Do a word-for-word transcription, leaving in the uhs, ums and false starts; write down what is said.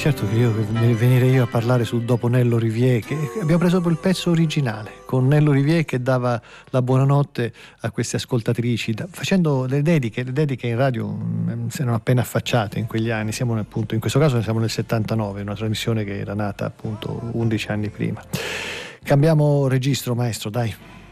Certo che io venire io a parlare sul dopo Nello Rivier, che abbiamo preso proprio il pezzo originale con Nello Rivier che dava la buonanotte a queste ascoltatrici, da, facendo le dediche, le dediche in radio mh, si erano appena affacciate in quegli anni. Siamo appunto, in questo caso siamo nel settantanove, una trasmissione che era nata appunto undici anni prima. Cambiamo registro, maestro, dai.